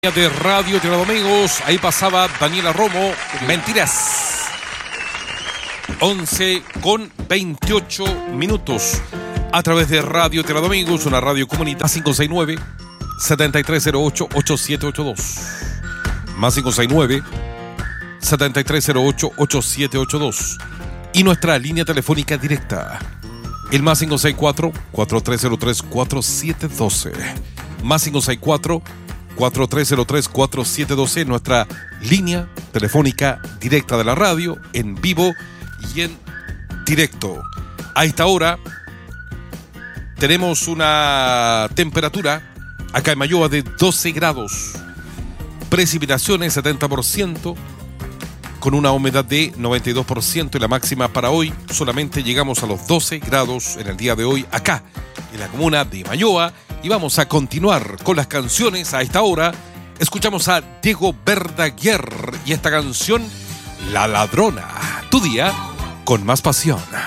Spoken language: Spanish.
De Radio Tirado Amigos, ahí pasaba Daniela Romo, Mentiras. 11:28 a través de Radio Tirado Amigos, una radio comunitaria. 569-7308-8782 más 569-7308-8782 y nuestra línea telefónica directa, el más 564-4303-4712 más 564-4303-4712, nuestra línea telefónica directa de la radio, en vivo y en directo. A esta hora tenemos una temperatura acá en Mayoa de 12 grados, precipitaciones 70%, con una humedad de 92%, y la máxima para hoy solamente llegamos a los 12 grados en el día de hoy acá en la comuna de Mayoa. Y vamos a continuar con las canciones a esta hora. Escuchamos a Diego Verdaguer y esta canción, La Ladrona. Tu día con más pasión.